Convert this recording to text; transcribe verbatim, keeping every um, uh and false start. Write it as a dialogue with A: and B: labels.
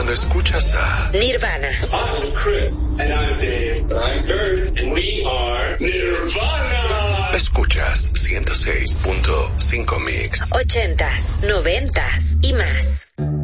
A: Cuando escuchas a
B: Nirvana.
C: I'm Chris. And I'm Dave. I'm Kurt. And we are Nirvana.
A: Escuchas ciento seis punto cinco Mix.
B: Ochentas, noventas y más.